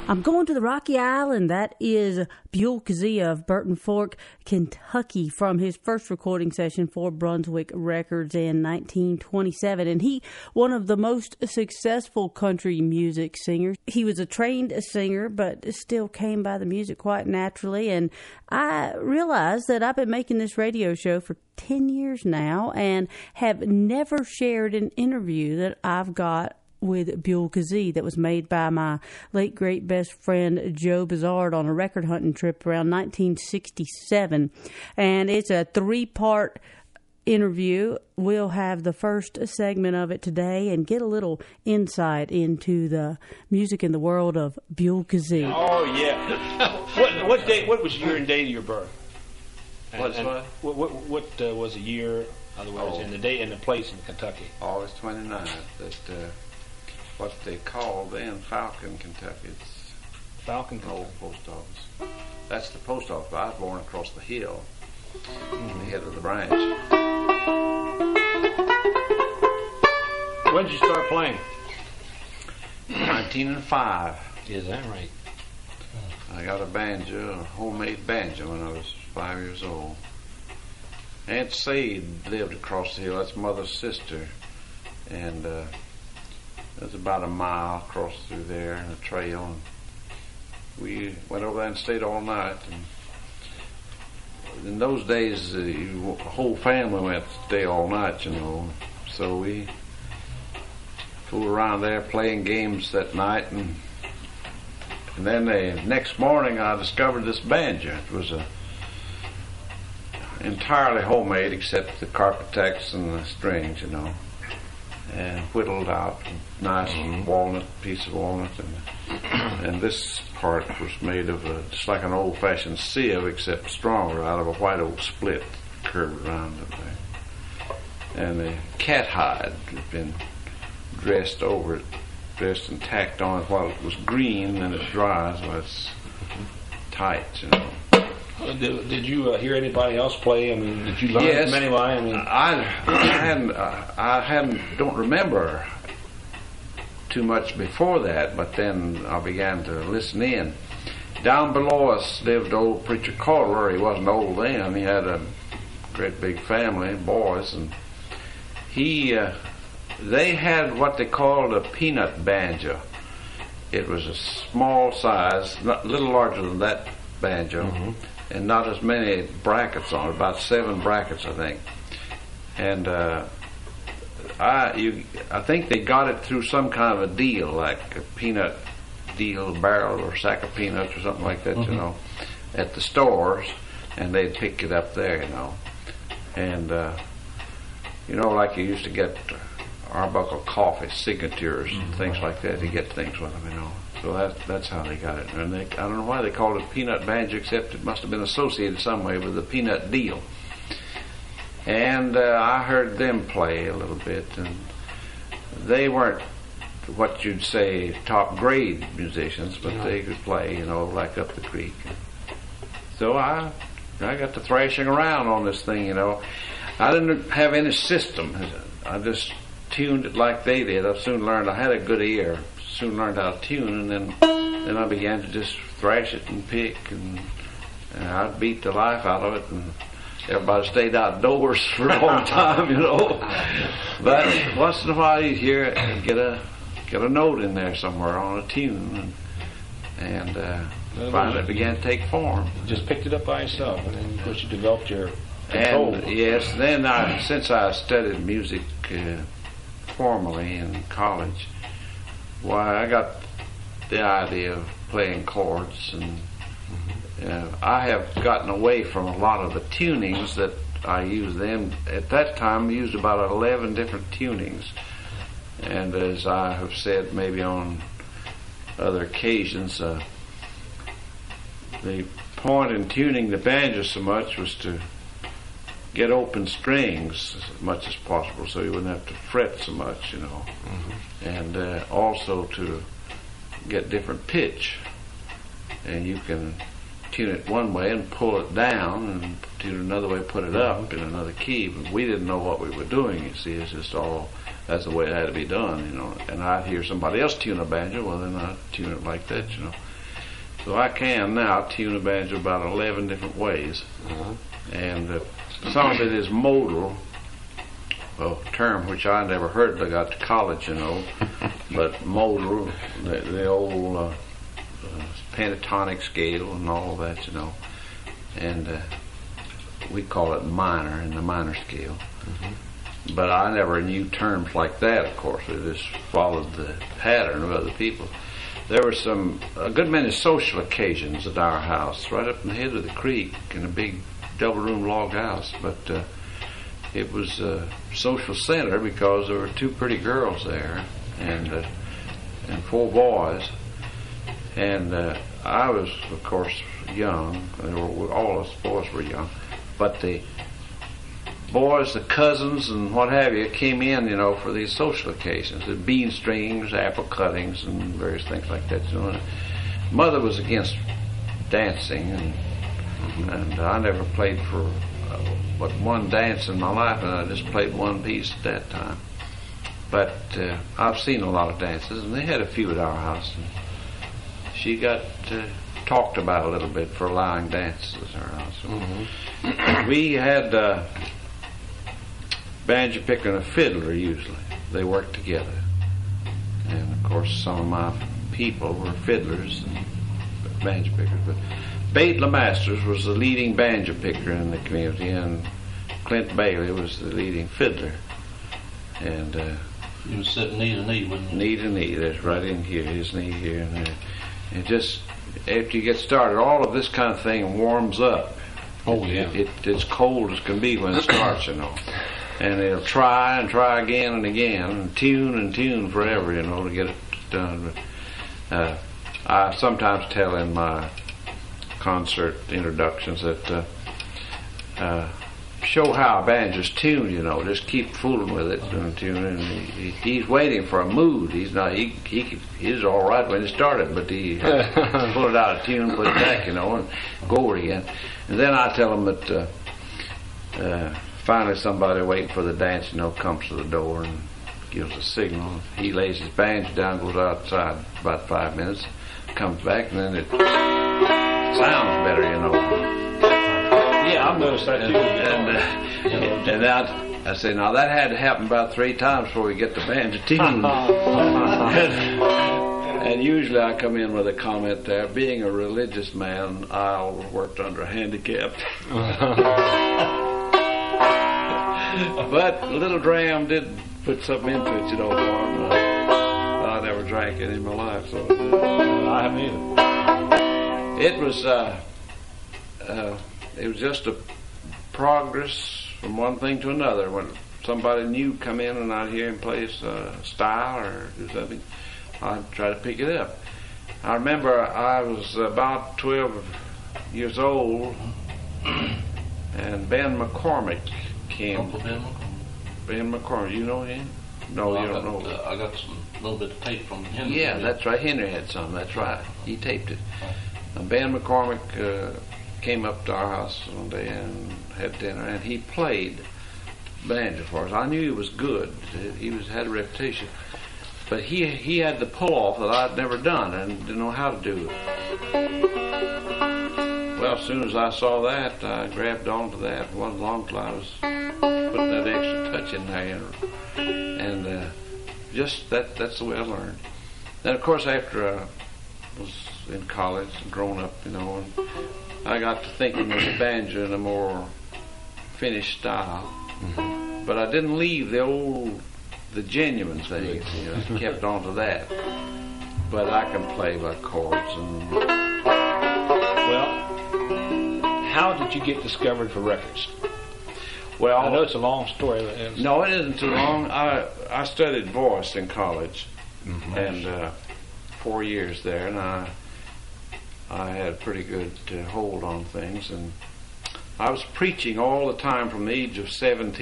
I'm going to the Rocky Island. That is Buell Kazee of Burton Fork, Kentucky, from his first recording session for Brunswick Records in 1927. And he, one of the most successful country music singers. He was a trained singer, but still came by the music quite naturally. And I realized that I've been making this radio show for 10 years now and have never shared an interview that I've got with Buell Kazee that was made by my late great best friend Joe Bizard on a record hunting trip around 1967. And it's a 3-part interview. We'll have the first segment of it today and get a little insight into the music in the world of Buell Kazee. Oh yeah. What day? What was the year and date of your birth? What was the year? Otherwise, and the day and the place in Kentucky. August 29th. What they called then Falcon, Kentucky. It's Falcon, an old post office. That's the post office. I was born across the hill, the head of the branch. When did you start playing? 1905. Is that right? I got a banjo, a homemade banjo, when I was 5 years old. Aunt Sade lived across the hill. That's Mother's sister, and it was about a mile across through there in a trail. And we went over there and stayed all night. And in those days, the whole family went to stay all night, you know. So we fooled around there playing games that night. And then the next morning, I discovered this banjo. It was entirely homemade except the carpet and the strings, you know. And whittled out, nice piece of walnut, and this part was made of just like an old-fashioned sieve, except stronger, out of a white oak split curved around it there. And the cat hide had been dressed and tacked on while it was green, and it dries while it's tight, you know. Did you hear anybody else play? I mean, did you learn from anybody? I mean, I don't remember too much before that, but then I began to listen in. Down below us lived old Preacher Calder. He wasn't old then. He had a great big family, boys, and they had what they called a peanut banjo. It was a small size, a little larger than that banjo. And not as many brackets on it, about 7 brackets, I think. And I think they got it through some kind of a deal, like a peanut deal, a barrel or sack of peanuts or something like that, you know, at the stores, and they'd pick it up there, you know. And, you know, like you used to get Arbuckle coffee, signatures, and things like that. You get things with them, you know. So that's how they got it. And I don't know why they called it peanut banjo, except it must have been associated some way with the peanut deal. And I heard them play a little bit, and they weren't what you'd say top grade musicians, but they could play, you know, like up the creek. So I got to thrashing around on this thing, you know. I didn't have any system. I just tuned it like they did. I soon learned. I had a good ear. Soon learned how to tune, and then I began to just thrash it and pick, and I'd beat the life out of it, and everybody stayed outdoors for a long time, you know. But once in a while you hear it and get a note in there somewhere on a tune, and finally it began to take form. Just picked it up by yourself, and then of course you developed your control. And yes, then since I studied music formally in college, why, I got the idea of playing chords, and I have gotten away from a lot of the tunings that I used then. At that time, I used about 11 different tunings, and as I have said maybe on other occasions, the point in tuning the banjo so much was to get open strings as much as possible, so you wouldn't have to fret so much, you know, and also to get different pitch, and you can tune it one way and pull it down, and tune it another way, put it up in another key. But we didn't know what we were doing, you see. It's just all, that's the way it had to be done, you know. And I'd hear somebody else tune a banjo, well then I'd tune it like that, you know. So I can now tune a banjo about 11 different ways. And some of it is modal, a term which I never heard till I got to college, you know. But modal, the old pentatonic scale and all of that, you know. And we call it minor, in the minor scale. But I never knew terms like that, of course. I just followed the pattern of other people. There were a good many social occasions at our house, right up in the head of the creek in a big double-room log house. But it was a social center because there were 2 pretty girls there and 4 boys. And I was, of course, young. All us boys were young. But the boys, the cousins, and what have you, came in, you know, for these social occasions. The bean strings, apple cuttings, and various things like that. You know. Mother was against dancing, and I never played for but one dance in my life, and I just played one piece at that time. But I've seen a lot of dances, and they had a few at our house. And she got talked about a little bit for allowing dances at our house. We had banjo picker and a fiddler usually. They worked together. And of course some of my people were fiddlers and banjo pickers. But Bate LeMasters was the leading banjo picker in the community, and Clint Bailey was the leading fiddler. And you was sitting knee to knee, wasn't you? Knee to knee, that's right in here, his knee here and there. And just after you get started, all of this kind of thing warms up. Oh yeah. It's cold as can be when it starts, you know. And they'll try and try again and again, and tune forever, you know, to get it done. But I sometimes tell in my concert introductions that show how a banjo's tuned, you know. Just keep fooling with it and tuning. He's waiting for a mood. He's not. He's all right when he started, but he pull it out of tune, put it back, you know, and go over again. And then I tell him that. Finally, somebody waiting for the dance, you know, comes to the door and gives a signal. He lays his banjo down, goes outside about 5 minutes, comes back, and then it sounds better, you know. Yeah, I've noticed that too. And I say, now that had to happen about 3 times before we get the banjo tuned. And usually I come in with a comment there. Being a religious man, I always worked under a handicap. But Little Dram did put something into it, you know, for him. I never drank it in my life, so I haven't either. It was just a progress from one thing to another. When somebody new come in and I'd hear him play a style or do something, I'd try to pick it up. I remember I was about 12 years old, and Ben McCormick came. Uncle Ben McCormick. Ben McCormick, you know him? No, you don't know. I got a little bit of tape from Henry. Yeah, that's right. Henry had some. That's right. He taped it. And Ben McCormick came up to our house one day and had dinner, and he played banjo for us. I knew he was good. He had a reputation. But he had the pull-off that I'd never done and didn't know how to do it. Well, as soon as I saw that, I grabbed onto that. It wasn't long till I was putting that extra touch in there. And just that's the way I learned. Then, of course, after I was in college and grown up, you know, and I got to thinking of the banjo in a more finished style. But I didn't leave the genuine things, you know, kept on to that. But I can play by chords and... Well, how did you get discovered for records? Well, I know it's a long story. No, it isn't too long. I studied voice in college, and 4 years there, and I had a pretty good hold on things, and I was preaching all the time from the age of 17